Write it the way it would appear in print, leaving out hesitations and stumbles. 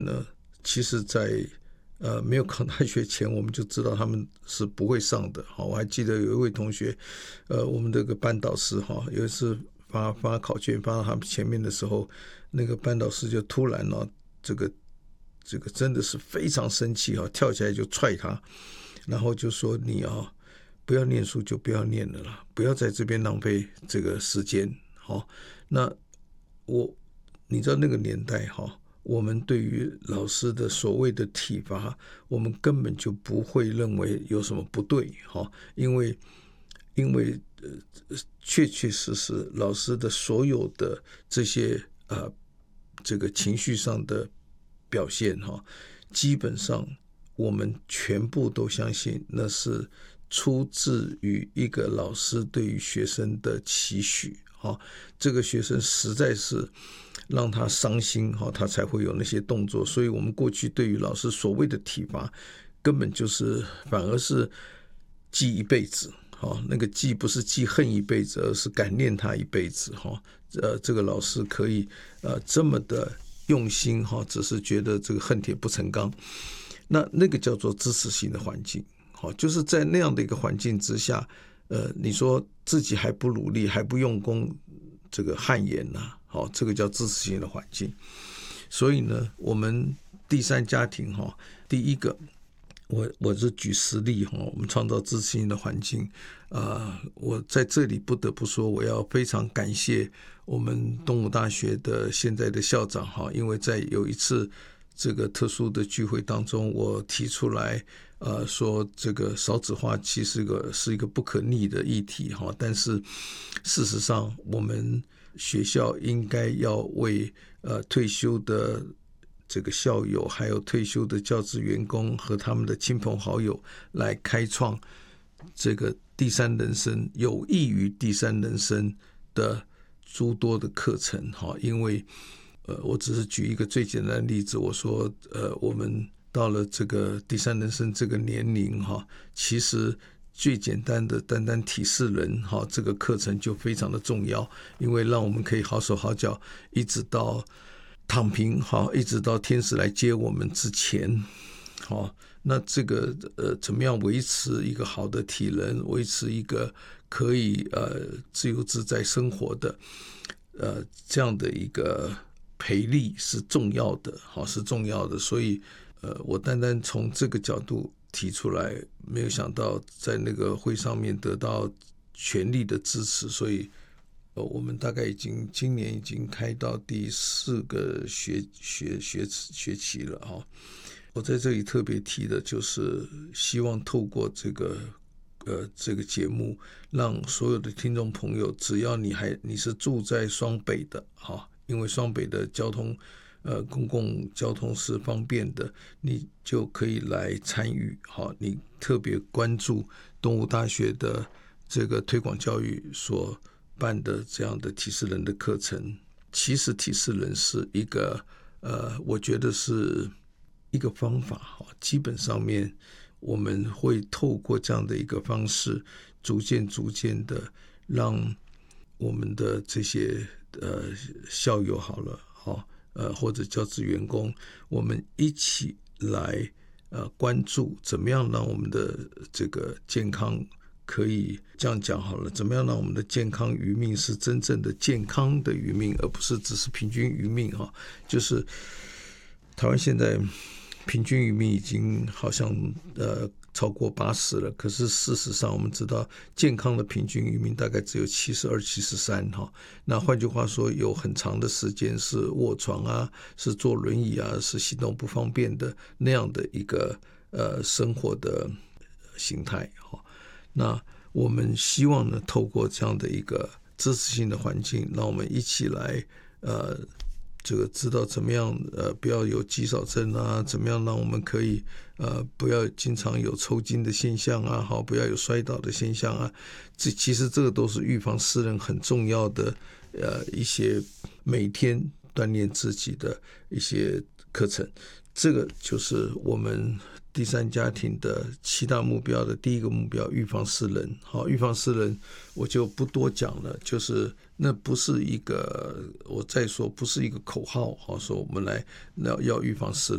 其实在没有考大学前，我们就知道他们是不会上的。我还记得有一位同学，我们这个班导师有一次发考卷发到他们前面的时候，那个班导师就突然这个真的是非常生气跳起来就踹他，然后就说你不要念书就不要念了啦，不要在这边浪费这个时间。那你知道那个年代我们对于老师的所谓的体罚，我们根本就不会认为有什么不对因为确实老师的所有的这些这个情绪上的表现基本上我们全部都相信那是出自于一个老师对于学生的期许这个学生实在是让他伤心他才会有那些动作。所以我们过去对于老师所谓的体罚，根本就是反而是记一辈子那个记不是记恨一辈子，而是感念他一辈子这个老师可以这么的用心只是觉得这个恨铁不成钢。那个叫做支持性的环境就是在那样的一个环境之下，你说自己还不努力还不用功，这个汗颜这个叫支持性的环境。所以呢，我们第三家庭第一个我是举实例我们创造支持性的环境。我在这里不得不说，我要非常感谢我们东吴大学的现在的校长因为在有一次这个特殊的聚会当中，我提出来说这个少子化其实是一个不可逆的议题但是事实上我们学校应该要为退休的这个校友，还有退休的教职员工和他们的亲朋好友来开创这个第三人生，有益于第三人生的诸多的课程因为我只是举一个最简单的例子，我说我们到了这个第三人生这个年龄其实最简单的单单体适能这个课程就非常的重要，因为让我们可以好手好脚一直到躺平一直到天使来接我们之前那这个怎么样维持一个好的体能，维持一个可以自由自在生活的这样的一个培力是重要的是重要的。所以我单单从这个角度提出来，没有想到在那个会上面得到全力的支持。所以我们大概今年已经开到第4个学期了我在这里特别提的就是希望透过这个节目，让所有的听众朋友，只要你是住在双北的因为双北的交通公共交通是方便的，你就可以来参与你特别关注东吴大学的这个推广教育所办的这样的体适能的课程。其实体适能是一个我觉得是一个方法基本上面我们会透过这样的一个方式，逐渐的让我们的这些校友好了或者教职员工，我们一起来关注怎么样让我们的这个健康，可以这样讲好了，怎么样让我们的健康余命是真正的健康的余命，而不是只是平均余命就是台湾现在平均余命已经好像超过80了，可是事实上我们知道健康的平均余命大概只有72、73那换句话说，有很长的时间是卧床是坐轮椅是行动不方便的那样的一个生活的形态那我们希望呢，透过这样的一个支持性的环境，让我们一起来这个知道怎么样不要有肌少症怎么样让我们可以不要经常有抽筋的现象不要有摔倒的现象其实这个都是预防失能很重要的一些每天锻炼自己的一些课程。这个就是我们第三家庭的7大目标的第一个目标，预防失能。预防失能我就不多讲了，就是那不是一个，我再说不是一个口号说我们来要预防失能。